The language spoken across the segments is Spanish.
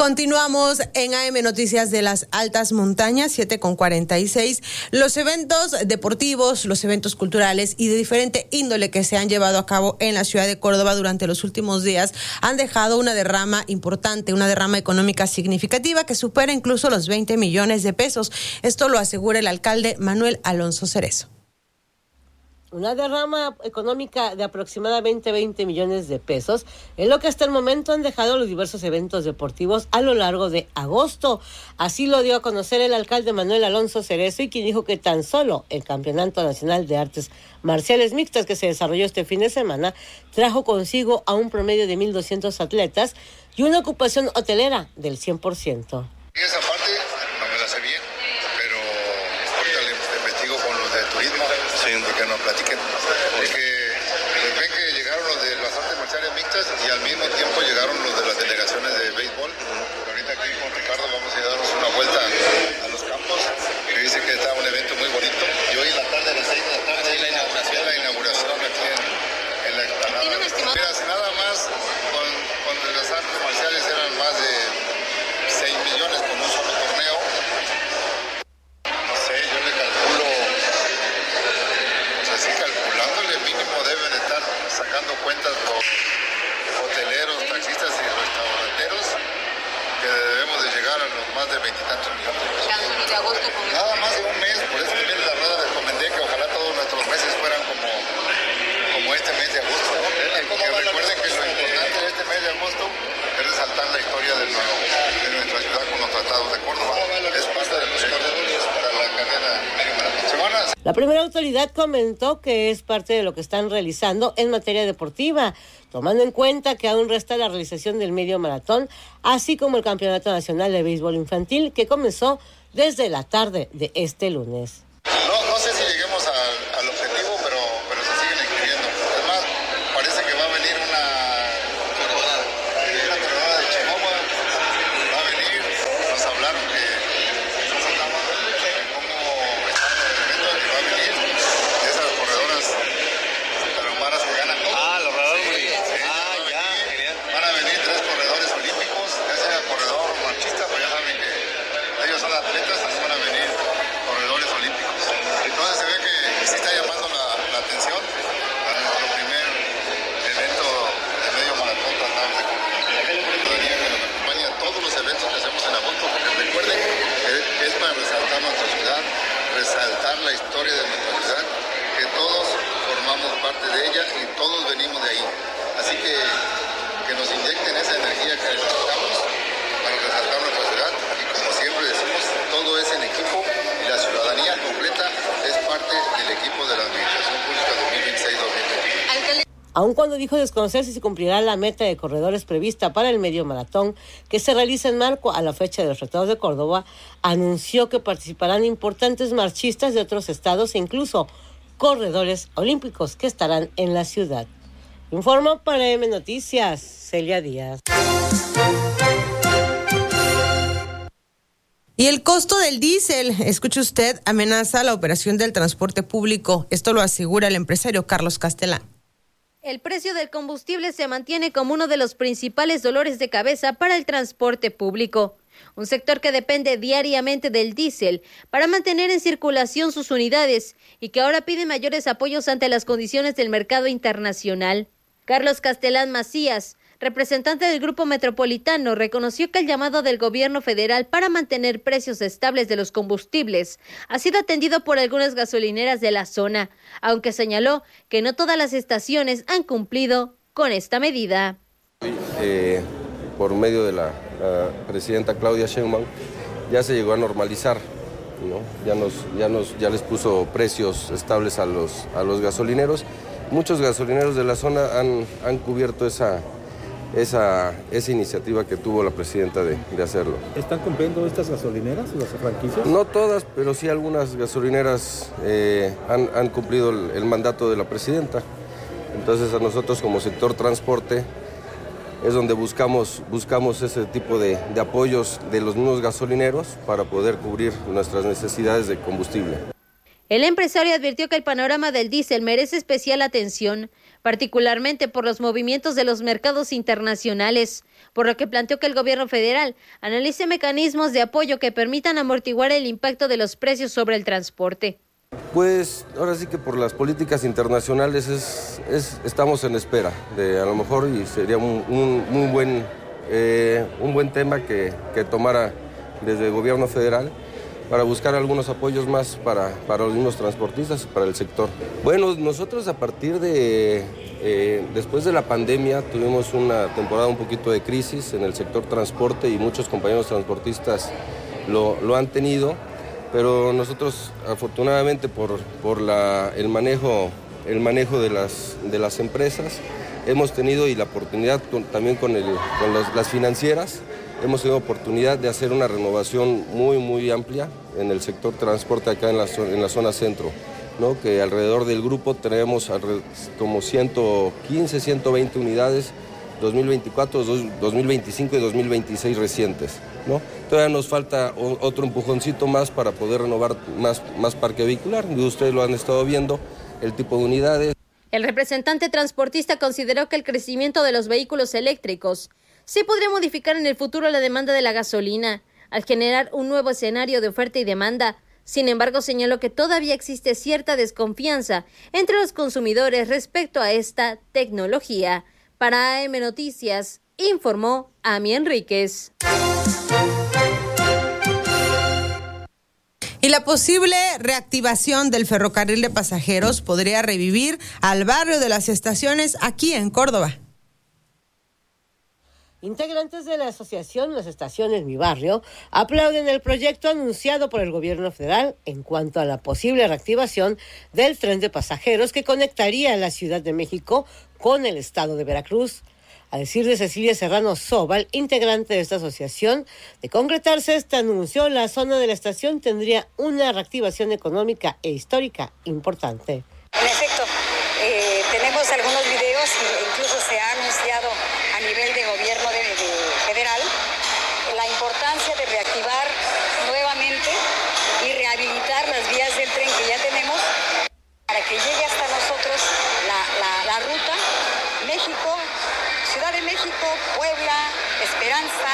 Continuamos en AM Noticias de las Altas Montañas, 7:46. Los eventos deportivos, los eventos culturales y de diferente índole que se han llevado a cabo en la ciudad de Córdoba durante los últimos días han dejado una derrama importante, una derrama económica significativa que supera incluso los 20 millones de pesos. Esto lo asegura el alcalde Manuel Alonso Cerezo. Una derrama económica de aproximadamente 20 millones de pesos es lo que hasta el momento han dejado los diversos eventos deportivos a lo largo de agosto. Así lo dio a conocer el alcalde Manuel Alonso Cerezo, y quien dijo que tan solo el Campeonato Nacional de Artes Marciales Mixtas que se desarrolló este fin de semana trajo consigo a un promedio de 1,200 atletas y una ocupación hotelera del 100%. Esa parte no me la sé bien, pero ahorita le investigo con los de turismo, sí, y que nos platiquen. Porque ven que llegaron los de las artes marciales mixtas y al mismo tiempo llegaron los de las delegaciones de béisbol. Ahorita aquí con Ricardo vamos a darnos una vuelta a los campos, que dice que está un evento muy bonito. Y hoy en la tarde, a las 6 de la tarde, la inauguración aquí en la explanada. Mira, si nada más con las artes marciales eran más de 6 millones con un solo torneo. No sé, yo le calculo, o sea, sí, calculándole mínimo deben estar sacando cuentas los hoteleros, taxistas y restauranteros, que debemos de llegar a los más de 20 y tantos millones de pesos. Nada más de un mes, por eso también la rueda les comenté que ojalá todos nuestros meses fueran como este mes de agosto, ¿no? Que recuerden que lo importante de este mes de agosto es resaltar la historia de nuestra ciudad con los tratados de Córdoba. Es parte de los corredores para la carrera medio maratón. La primera autoridad comentó que es parte de lo que están realizando en materia deportiva, tomando en cuenta que aún resta la realización del medio maratón, así como el Campeonato Nacional de Béisbol Infantil, que comenzó desde la tarde de este lunes. No sé si lleguemos al objetivo, pero se siguen inscribiendo. Además, parece que va a venir una coronada de Chihuahua. Va a venir, nos hablaron que cómo está el evento, que va a venir. Esas corredoras tarahumaras que ganan todo. Los corredores. Genial. Van a venir 3 corredores olímpicos, ya sea corredor marchista, pues ya saben que ellos son atletas, así van a venir corredores olímpicos. Entonces se ve que sí está llamando la atención a nuestro primer evento de medio maratón tratado de ciudadanía que nos acompaña a todos los eventos que hacemos en agosto, porque recuerden que es para resaltar nuestra ciudad, resaltar la historia de nuestra ciudad, que todos formamos parte de ella y todos venimos de ahí. Así que nos inyecten esa energía que necesitamos para resaltar nuestra ciudad, y como siempre decimos, todo es en equipo y la ciudadanía completa es parte del equipo de la Administración Pública 2026-2021. Aun cuando dijo desconocer si se cumplirá la meta de corredores prevista para el medio maratón que se realiza en marco a la fecha de los Tratados de Córdoba, anunció que participarán importantes marchistas de otros estados e incluso corredores olímpicos que estarán en la ciudad. Informa para AM Noticias, Celia Díaz. Y el costo del diésel, escuche usted, amenaza la operación del transporte público. Esto lo asegura el empresario Carlos Castelán. El precio del combustible se mantiene como uno de los principales dolores de cabeza para el transporte público, un sector que depende diariamente del diésel para mantener en circulación sus unidades y que ahora pide mayores apoyos ante las condiciones del mercado internacional. Carlos Castelán Macías, representante del Grupo Metropolitano, reconoció que el llamado del gobierno federal para mantener precios estables de los combustibles ha sido atendido por algunas gasolineras de la zona, aunque señaló que no todas las estaciones han cumplido con esta medida. Por medio de la presidenta Claudia Sheinbaum ya se llegó a normalizar, ¿no? Ya les puso precios estables a los gasolineros. Muchos gasolineros de la zona han cubierto esa iniciativa que tuvo la presidenta de hacerlo. ¿Están cumpliendo estas gasolineras, las franquicias? No todas, pero sí algunas gasolineras han cumplido el mandato de la presidenta. Entonces a nosotros como sector transporte es donde buscamos ese tipo de apoyos de los mismos gasolineros para poder cubrir nuestras necesidades de combustible. El empresario advirtió que el panorama del diésel merece especial atención, particularmente por los movimientos de los mercados internacionales, por lo que planteó que el gobierno federal analice mecanismos de apoyo que permitan amortiguar el impacto de los precios sobre el transporte. Pues ahora sí que por las políticas internacionales estamos en espera de a lo mejor, y sería un buen tema que tomara desde el gobierno federal para buscar algunos apoyos más para los mismos transportistas, para el sector. Bueno, nosotros a partir de después de la pandemia tuvimos una temporada un poquito de crisis en el sector transporte y muchos compañeros transportistas lo han tenido, pero nosotros afortunadamente por el manejo de las empresas hemos tenido, y la oportunidad también con las financieras, hemos tenido oportunidad de hacer una renovación muy amplia en el sector transporte acá en la zona centro, ¿no? Que alrededor del grupo tenemos como 115, 120 unidades, 2024, 2025 y 2026 recientes, ¿no? Todavía nos falta otro empujoncito más para poder renovar más parque vehicular, y ustedes lo han estado viendo, el tipo de unidades. El representante transportista consideró que el crecimiento de los vehículos eléctricos sí podría modificar en el futuro la demanda de la gasolina, al generar un nuevo escenario de oferta y demanda. Sin embargo, señaló que todavía existe cierta desconfianza entre los consumidores respecto a esta tecnología. Para AM Noticias, informó Ami Enríquez. Y la posible reactivación del ferrocarril de pasajeros podría revivir al barrio de las estaciones aquí en Córdoba. Integrantes de la asociación Las Estaciones Mi Barrio aplauden el proyecto anunciado por el gobierno federal en cuanto a la posible reactivación del tren de pasajeros que conectaría a la Ciudad de México con el estado de Veracruz. A decir de Cecilia Serrano Sobal, integrante de esta asociación, de concretarse este anuncio, la zona de la estación tendría una reactivación económica e histórica importante. En efecto, tenemos algunos videos e incluso se ha anunciado a nivel de gobierno federal la importancia de reactivar nuevamente y rehabilitar las vías del tren que ya tenemos para que llegue hasta nosotros la ruta México, Ciudad de México, Puebla, Esperanza,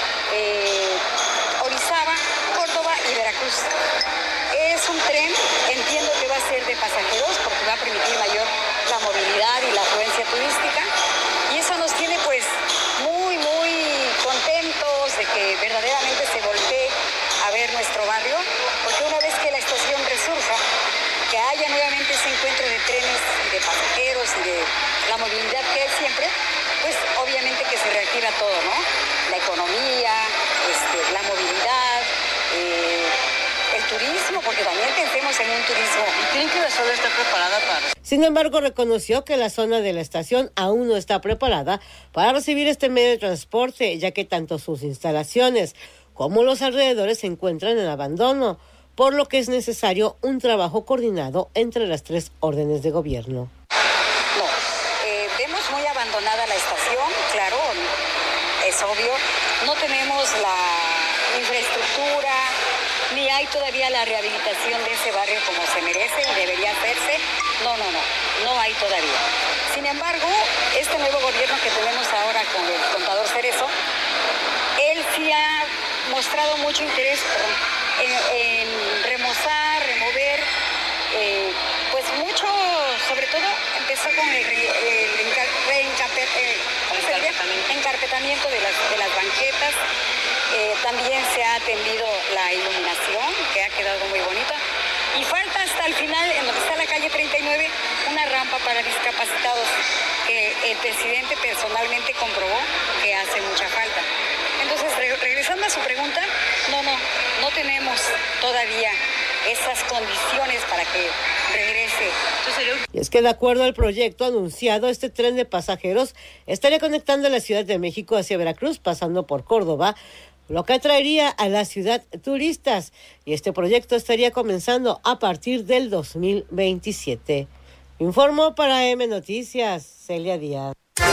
Orizaba, Córdoba y Veracruz. Es un tren, entiendo que va a ser de pasajeros porque va a permitir mayor la movilidad y la afluencia turística, y eso nos tiene pues muy contentos de que verdaderamente se voltee a ver nuestro barrio, porque una vez que la estación resurja, que haya nuevamente ese encuentro de trenes y de pasajeros y de la movilidad que hay siempre, pues obviamente que se reactiva todo, ¿no? La economía, la movilidad, el turismo, porque también pensemos en un turismo. ¿Y creen que la zona está preparada para...? Sin embargo, reconoció que la zona de la estación aún no está preparada para recibir este medio de transporte, ya que tanto sus instalaciones como los alrededores se encuentran en abandono, por lo que es necesario un trabajo coordinado entre las tres órdenes de gobierno. No, vemos muy abandonada la estación, claro, es obvio, no tenemos la infraestructura, ni hay todavía la rehabilitación de ese barrio como se merece y debería hacerse, no hay todavía. Sin embargo, este nuevo gobierno que tenemos ahora con el contador Cerezo, él sí ha mostrado mucho interés en remozar, remover, pues mucho, sobre todo empezó con el encarpetamiento de las banquetas, también se ha atendido la iluminación, que ha quedado muy bonita, y falta hasta el final, en donde está la calle 39, una rampa para discapacitados, que el presidente personalmente comprobó que hace mucha falta. Entonces, regresando a su pregunta, no tenemos todavía esas condiciones para que regrese. Y es que de acuerdo al proyecto anunciado, este tren de pasajeros estaría conectando la Ciudad de México hacia Veracruz, pasando por Córdoba, lo que atraería a la ciudad turistas. Y este proyecto estaría comenzando a partir del 2027. Informó para AM Noticias, Celia Díaz.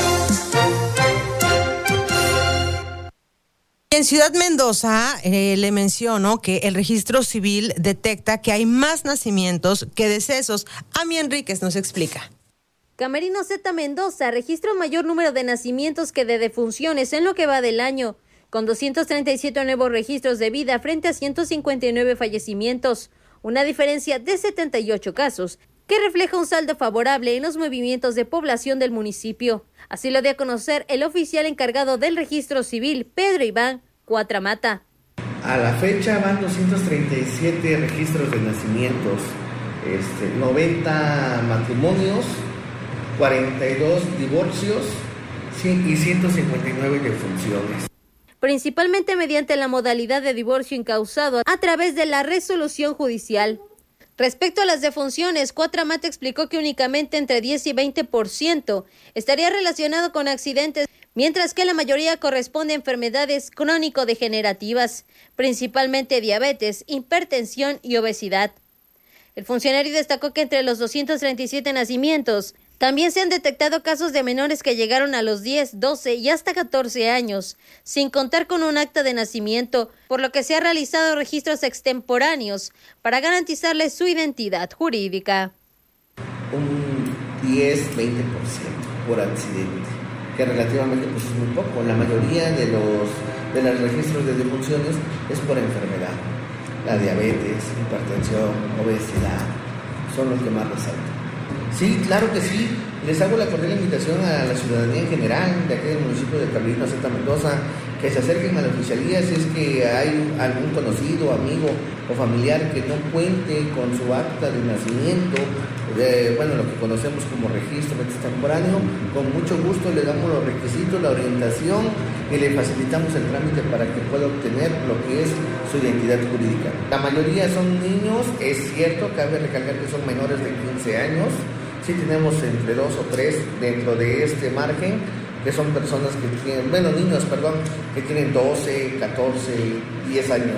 En Ciudad Mendoza le menciono que el registro civil detecta que hay más nacimientos que decesos. Ami Enríquez nos explica. Camerino Z Mendoza registra un mayor número de nacimientos que de defunciones en lo que va del año, con 237 nuevos registros de vida frente a 159 fallecimientos, una diferencia de 78 casos, que refleja un saldo favorable en los movimientos de población del municipio. Así lo dio a conocer el oficial encargado del registro civil, Pedro Iván Cuatramata. A la fecha van 237 registros de nacimientos, 90 matrimonios, 42 divorcios y 159 defunciones. Principalmente mediante la modalidad de divorcio incausado a través de la resolución judicial. Respecto a las defunciones, Cuatramata explicó que únicamente entre 10 y 20% estaría relacionado con accidentes, mientras que la mayoría corresponde a enfermedades crónico-degenerativas, principalmente diabetes, hipertensión y obesidad. El funcionario destacó que entre los 237 nacimientos también se han detectado casos de menores que llegaron a los 10, 12 y hasta 14 años, sin contar con un acta de nacimiento, por lo que se han realizado registros extemporáneos para garantizarles su identidad jurídica. Un 10-20% por accidente, que relativamente pues, es muy poco. La mayoría de los registros de defunciones es por enfermedad. La diabetes, hipertensión, obesidad, son los que más resaltan. Sí, claro que sí. Les hago la cordial invitación a la ciudadanía en general de aquí del municipio de Camerino Z Mendoza que se acerquen a la oficialía si es que hay algún conocido, amigo o familiar que no cuente con su acta de nacimiento, lo que conocemos como registro extemporáneo. Con mucho gusto le damos los requisitos, la orientación y le facilitamos el trámite para que pueda obtener lo que es su identidad jurídica. La mayoría son niños, es cierto, cabe recalcar que son menores de 15 años. Sí tenemos entre 2 o 3 dentro de este margen, que son personas que tienen, niños, que tienen 12, 14, 10 años.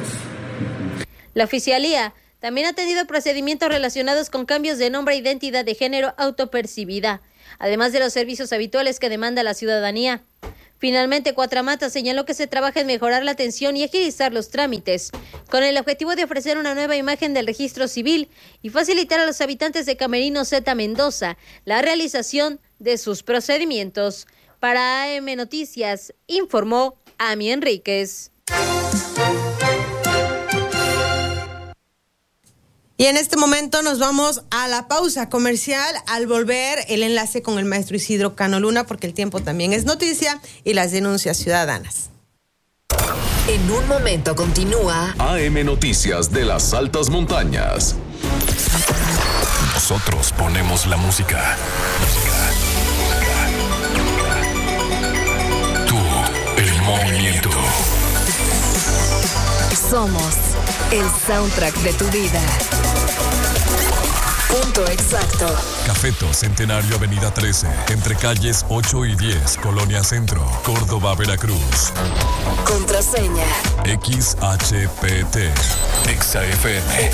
La oficialía también ha tenido procedimientos relacionados con cambios de nombre e identidad de género autopercibida, además de los servicios habituales que demanda la ciudadanía. Finalmente, Cuatramata señaló que se trabaja en mejorar la atención y agilizar los trámites, con el objetivo de ofrecer una nueva imagen del registro civil y facilitar a los habitantes de Camerino Z Mendoza la realización de sus procedimientos. Para AM Noticias, informó Ami Enríquez. Y en este momento nos vamos a la pausa comercial. Al volver, el enlace con el maestro Isidro Cano Luna, porque el tiempo también es noticia, y las denuncias ciudadanas. En un momento continúa AM Noticias de las altas montañas. Nosotros ponemos la música. Tú, el movimiento. Somos el soundtrack de tu vida. Punto exacto. Cafeto Centenario, Avenida 13, entre calles 8 y 10, Colonia Centro, Córdoba, Veracruz. Contraseña XHPT. XAFM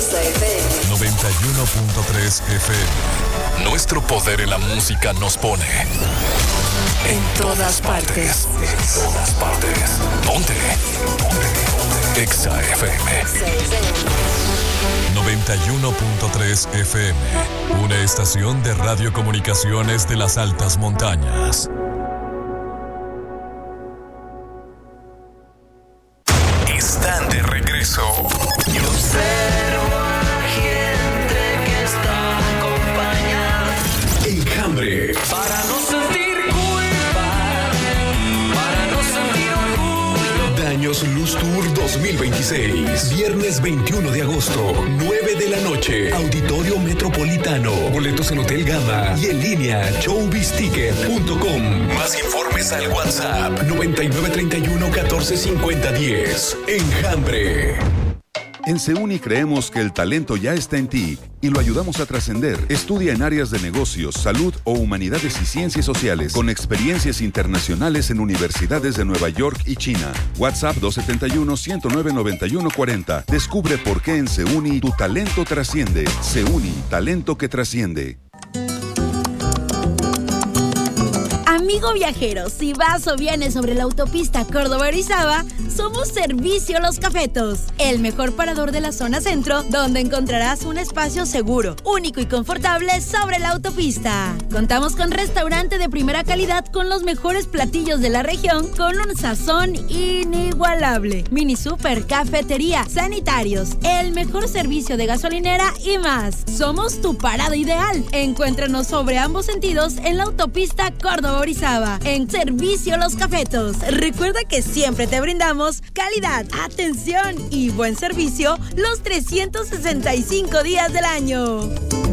91.3 FM. Nuestro poder en la música nos pone en todas partes. En todas partes. Ponte. XAFM 91.3 FM. Una estación de radiocomunicaciones de las altas montañas. Están de regreso. Y observo a gente que está acompañada. Enjambre. Para no sentir culpa, para no sentir orgullo. Daños Luz Tour 2026. Viernes 21 de agosto, 9 de la noche. Auditorio Metropolitano. Boletos en Hotel Gama y en línea showbizticket.com. Más informes al WhatsApp 9931-145010. Enjambre. En Seuni creemos que el talento ya está en ti y lo ayudamos a trascender. Estudia en áreas de negocios, salud o humanidades y ciencias sociales con experiencias internacionales en universidades de Nueva York y China. WhatsApp 271-109-9140. Descubre por qué en Seuni tu talento trasciende. Seuni, talento que trasciende. A mí Amigo viajero, si vas o vienes sobre la autopista Córdoba-Orizaba, somos Servicio Los Cafetos, el mejor parador de la zona centro, donde encontrarás un espacio seguro, único y confortable sobre la autopista. Contamos con restaurante de primera calidad con los mejores platillos de la región con un sazón inigualable. Mini super, cafetería, sanitarios, el mejor servicio de gasolinera y más. Somos tu parada ideal. Encuéntranos sobre ambos sentidos en la autopista Córdoba-Orizaba, en Servicio Los Cafetos. Recuerda que siempre te brindamos calidad, atención y buen servicio los 365 días del año.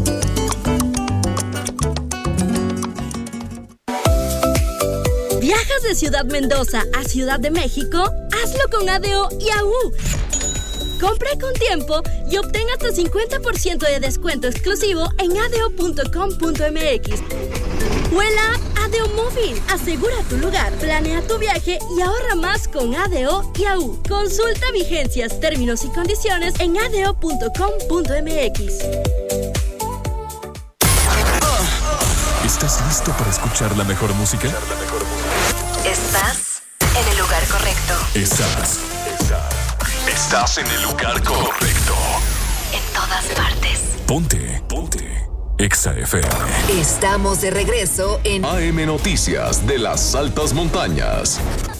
¿Viajas de Ciudad Mendoza a Ciudad de México? Hazlo con ADO y AU. Compra con tiempo y obtén hasta 50% de descuento exclusivo en adeo.com.mx o en la app ADO Móvil. Asegura tu lugar, planea tu viaje y ahorra más con ADO y AU. Consulta vigencias, términos y condiciones en adeo.com.mx. ¿Estás listo para escuchar la mejor música? Estás en el lugar correcto. Estás en el lugar correcto. En todas partes. Ponte. Exa FM. Estamos de regreso en AM Noticias de las Altas Montañas.